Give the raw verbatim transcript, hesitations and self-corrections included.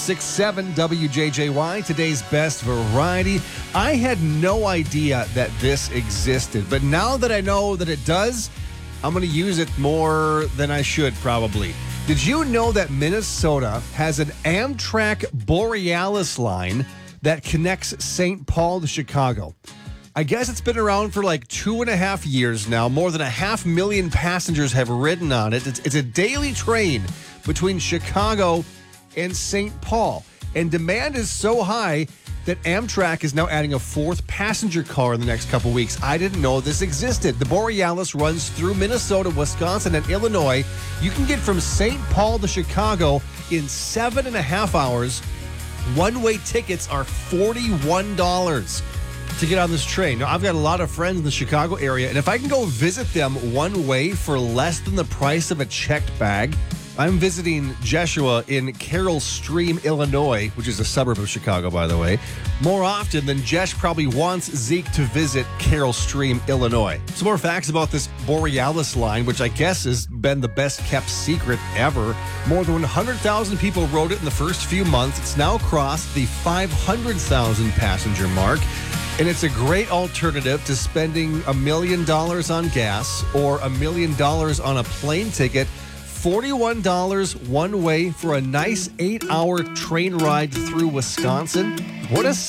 six seven W J J Y, today's best variety. I had no idea that this existed, but now that I know that it does, I'm going to use it more than I should probably. Did you know that Minnesota has an Amtrak Borealis line that connects Saint Paul to Chicago? I guess it's been around for like two and a half years now. More than a half million passengers have ridden on it. It's, it's a daily train between Chicago and Saint Paul. And demand is so high that Amtrak is now adding a fourth passenger car in the next couple weeks. I didn't know this existed. The Borealis runs through Minnesota, Wisconsin, and Illinois. You can get from Saint Paul to Chicago in seven and a half hours. One-way tickets are forty-one dollars to get on this train. Now, I've got a lot of friends in the Chicago area, and if I can go visit them one way for less than the price of a checked bag, I'm visiting Jeshua in Carroll Stream, Illinois, which is a suburb of Chicago, by the way, more often than Jesh probably wants Zeke to visit Carroll Stream, Illinois. Some more facts about this Borealis line, which I guess has been the best kept secret ever. More than one hundred thousand people rode it in the first few months. It's now crossed the five hundred thousand passenger mark. And it's a great alternative to spending a million dollars on gas or a million dollars on a plane ticket. forty-one dollars one way for a nice eight-hour train ride through Wisconsin. What a